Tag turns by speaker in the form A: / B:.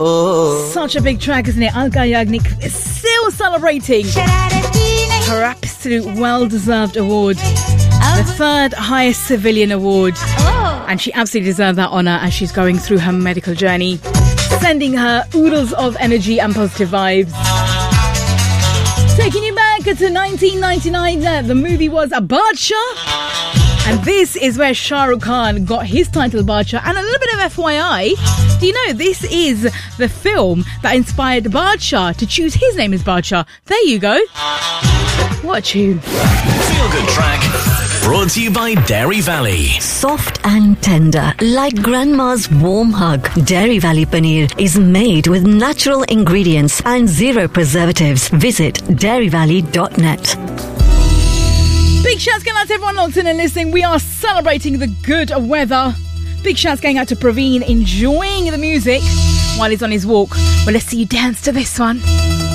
A: Such a big track, isn't it? Alka Yagnik is still celebrating her absolute well-deserved award. The third highest civilian award. And she absolutely deserves that honour as she's going through her medical journey. Sending her oodles of energy and positive vibes. Taking you back to 1999, the movie was Badshah. And this is where Shah Rukh Khan got his title Badshah. And a little bit of FYI, do you know this is the film that inspired Badshah to choose his name as Badshah? There you go. What a tune.
B: Feel Good Track, brought to you by Dairy Valley.
C: Soft and tender, like grandma's warm hug. Dairy Valley Paneer is made with natural ingredients and zero preservatives. Visit dairyvalley.net.
A: Big shouts going out to everyone locked in and listening. We are celebrating the good weather. Big shouts going out to Praveen, enjoying the music while he's on his walk. Well, let's see you dance to this one.